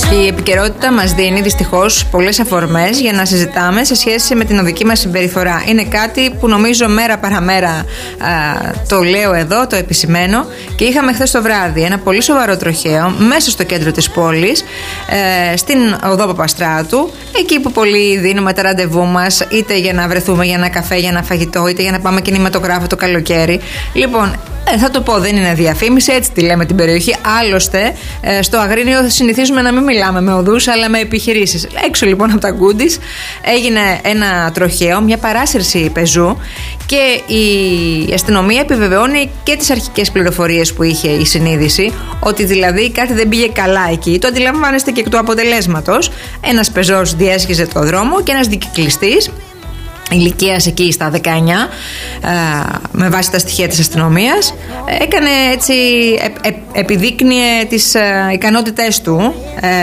Η επικαιρότητα μας δίνει δυστυχώς πολλές αφορμές για να συζητάμε σε σχέση με την οδική μας συμπεριφορά. Είναι κάτι που νομίζω μέρα παραμέρα το λέω εδώ, το επισημαίνω, και είχαμε χθες το βράδυ ένα πολύ σοβαρό τροχαίο μέσα στο κέντρο της πόλης, στην οδό Παπαστράτου, εκεί που πολλοί δίνουμε τα ραντεβού μας, είτε για να βρεθούμε για ένα καφέ, για ένα φαγητό, είτε για να πάμε κινηματογράφο το καλοκαίρι. Λοιπόν, θα το πω, δεν είναι διαφήμιση, έτσι τη λέμε την περιοχή. Άλλωστε, στο Αγρίνιο συνηθίζουμε να μην μιλάμε με οδούς, αλλά με επιχειρήσεις. Έξω λοιπόν από τα Γκούντις έγινε ένα τροχαίο, μια παράσυρση πεζού, και η αστυνομία επιβεβαιώνει και τις αρχικές πληροφορίες που είχε η συνείδηση, ότι δηλαδή κάτι δεν πήγε καλά εκεί. Το αντιλαμβάνεστε και εκ του αποτελέσματος. Ένας πεζός διέσχιζε το δρόμο και ένας δικυκλιστής ηλικίας εκεί στα 19, με βάση τα στοιχεία της αστυνομίας, έκανε έτσι, επιδείκνυε τις ικανότητές του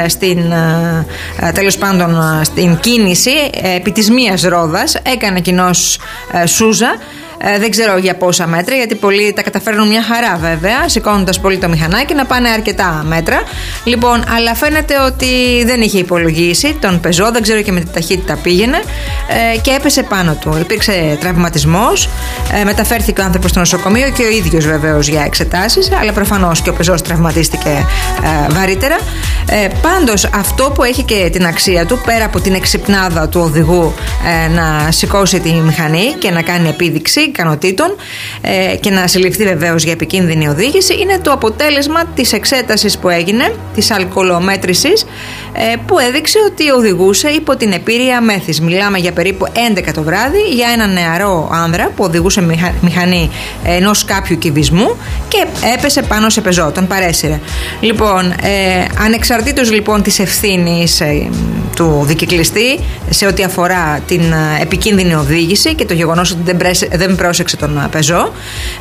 τέλος πάντων στην κίνηση επί της μίας ρόδας. Έκανε κοινώς σούζα. Δεν ξέρω για πόσα μέτρα, γιατί πολλοί τα καταφέρνουν μια χαρά βέβαια, σηκώνοντας πολύ το μηχανάκι, να πάνε αρκετά μέτρα. Λοιπόν, αλλά φαίνεται ότι δεν είχε υπολογίσει τον πεζό, δεν ξέρω και με τι ταχύτητα πήγαινε, και έπεσε πάνω του. Υπήρξε τραυματισμός, μεταφέρθηκε ο άνθρωπος στο νοσοκομείο και ο ίδιος βεβαίως για εξετάσεις, αλλά προφανώς και ο πεζός τραυματίστηκε βαρύτερα. Πάντως, αυτό που έχει και την αξία του, πέρα από την εξυπνάδα του οδηγού να σηκώσει τη μηχανή και να κάνει επίδειξη ικανοτήτων και να συλληφθεί βεβαίως για επικίνδυνη οδήγηση, είναι το αποτέλεσμα της εξέτασης που έγινε, της αλκοολομέτρησης, που έδειξε ότι οδηγούσε υπό την επήρεια μέθης. Μιλάμε για περίπου 11 το βράδυ, για έναν νεαρό άνδρα που οδηγούσε μηχανή ενός κάποιου κυβισμού και έπεσε πάνω σε πεζό, τον παρέσυρε. Λοιπόν, ανεξαρτήτως λοιπόν της ευθύνης του δικυκλιστή σε ό,τι αφορά την επικίνδυνη οδήγηση και το γεγονός ότι δεν πρόσεξε τον πεζό,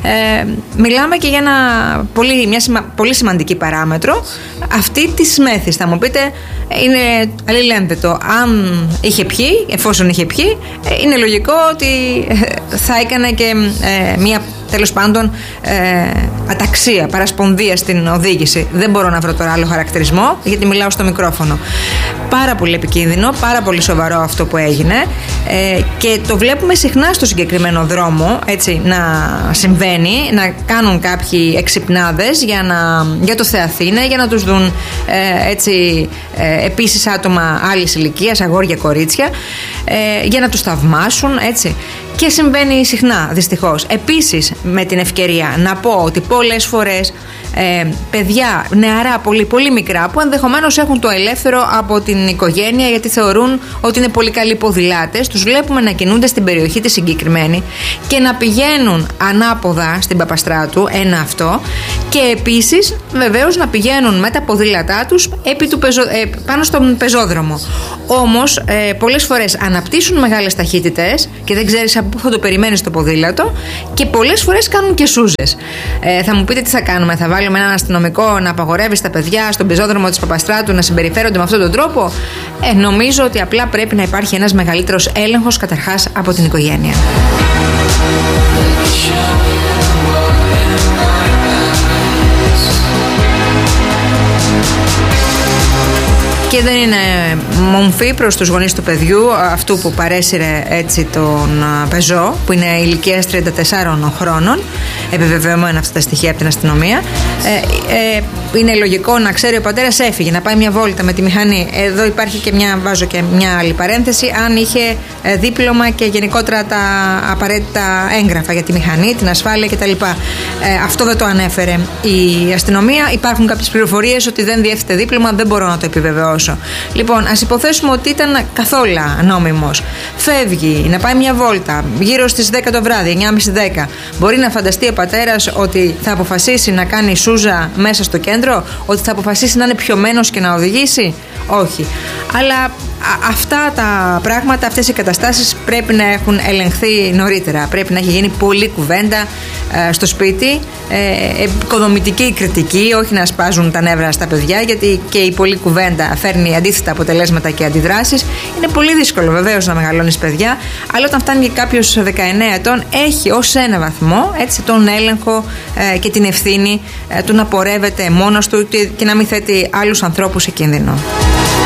μιλάμε και για μια πολύ σημαντική παράμετρο, αυτή της μέθης. Θα μου πείτε, είναι αλληλένδετο. Αν είχε πιει, εφόσον είχε πιει, είναι λογικό ότι θα έκανε και μια, τέλος πάντων, αταξία, παρασπονδία στην οδήγηση. Δεν μπορώ να βρω τώρα άλλο χαρακτηρισμό, γιατί μιλάω στο μικρόφωνο. Πάρα πολύ επικίνδυνο, πάρα πολύ σοβαρό αυτό που έγινε, και το βλέπουμε συχνά στο συγκεκριμένο δρόμο, έτσι, να συμβαίνει, να κάνουν κάποιοι εξυπνάδες για το Θεαθήνε, για να τους δουν έτσι, επίσης άτομα άλλης ηλικίας, αγόρια, κορίτσια, για να τους θαυμάσουν, έτσι. Και συμβαίνει συχνά, δυστυχώς. Επίσης, με την ευκαιρία να πω ότι πολλές φορές παιδιά, νεαρά, πολύ, πολύ μικρά, που ενδεχομένως έχουν το ελεύθερο από την οικογένεια, γιατί θεωρούν ότι είναι πολύ καλοί ποδηλάτες, τους βλέπουμε να κινούνται στην περιοχή τη συγκεκριμένη και να πηγαίνουν ανάποδα στην Παπαστράτου, ένα αυτό, και επίσης βεβαίως να πηγαίνουν με τα ποδήλατά τους πάνω στον πεζόδρομο. Όμως πολλές φορές αναπτύσσουν μεγάλες ταχύτητες και δεν ξέρεις από πού θα το περιμένεις το ποδήλατο, και πολλές φορές κάνουν και σούζες. Θα μου πείτε τι θα κάνουμε, θα βάλουμε έναν αστυνομικό να απαγορεύει στα παιδιά στον πεζόδρομο της Παπαστράτου να συμπεριφέρονται με αυτόν τον τρόπο? Νομίζω ότι απλά πρέπει να υπάρχει ένας μεγαλύτερος έλεγχος, καταρχάς από την οικογένεια. Και δεν είναι μομφή προς τους γονείς του παιδιού, αυτού που παρέσυρε έτσι τον πεζό, που είναι ηλικίας 34 χρόνων, επιβεβαιωμένα αυτά τα στοιχεία από την αστυνομία. Είναι λογικό να ξέρει ο πατέρας, έφυγε να πάει μια βόλτα με τη μηχανή. Εδώ υπάρχει και βάζω και μια άλλη παρένθεση, αν είχε δίπλωμα και γενικότερα τα απαραίτητα έγγραφα για τη μηχανή, την ασφάλεια κτλ. Αυτό δεν το ανέφερε η αστυνομία. Υπάρχουν κάποιες πληροφορίες ότι δεν διέθετε δίπλωμα, δεν μπορώ να το επιβεβαιώσω. Λοιπόν, ας υποθέσουμε ότι ήταν καθόλου νόμιμος. Φεύγει να πάει μια βόλτα γύρω στις 10 το βράδυ, 9.30-10. Μπορεί να φανταστεί ο πατέρας ότι θα αποφασίσει να κάνει σούζα μέσα στο κέντρο, ότι θα αποφασίσει να είναι πιωμένος και να οδηγήσει? Όχι. Αλλά Αυτά τα πράγματα, αυτές οι καταστάσεις πρέπει να έχουν ελεγχθεί νωρίτερα. Πρέπει να έχει γίνει πολλή κουβέντα στο σπίτι, οικοδομητική κριτική, όχι να σπάζουν τα νεύρα στα παιδιά, γιατί και η πολλή κουβέντα φέρνει αντίθετα αποτελέσματα και αντιδράσεις. Είναι πολύ δύσκολο βεβαίως να μεγαλώνεις παιδιά, αλλά όταν φτάνει κάποιος 19 ετών, έχει ως ένα βαθμό έτσι, τον έλεγχο και την ευθύνη του να πορεύεται μόνος του και να μην θέτει άλλους ανθρώπους σε κίνδυνο.